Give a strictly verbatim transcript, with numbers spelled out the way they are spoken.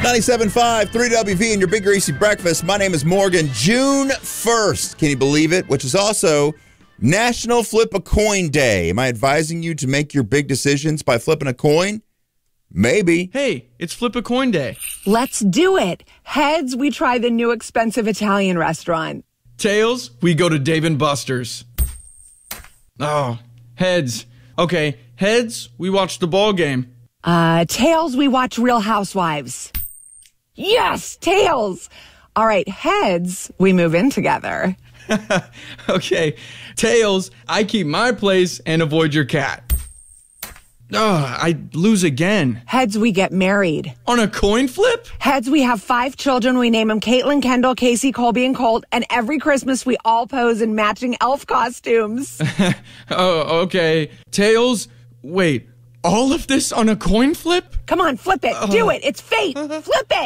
ninety-seven point five, three W V, and your Big Greasy Breakfast. My name is Morgan. June first, can you believe it? Which is also National Flip a Coin Day. Am I advising you to make your big decisions by flipping a coin? Maybe. Hey, it's Flip a Coin Day. Let's do it. Heads, we try the new expensive Italian restaurant. Tails, we go to Dave and Buster's. Oh, heads. Okay, heads, we watch the ball game. Uh, tails, we watch Real Housewives. Yes, tails. All right, heads, we move in together. Okay, tails, I keep my place and avoid your cat. Oh, I lose again. Heads, we get married. On a coin flip? Heads, we have five children. We name them Caitlin, Kendall, Casey, Colby, and Colt. And every Christmas, we all pose in matching elf costumes. Oh, okay. Tails, wait, all of this on a coin flip? Come on, flip it. Do it. It's fate. Flip it.